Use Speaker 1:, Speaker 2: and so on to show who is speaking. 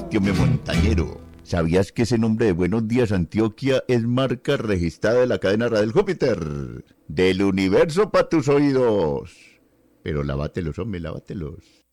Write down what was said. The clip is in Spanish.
Speaker 1: lávate, hombre, montañero. ¿Sabías que ese nombre de Buenos Días Antioquia es marca registrada de la cadena Radial Júpiter? Del universo para tus oídos. Pero lávatelos, hombre, lávatelos.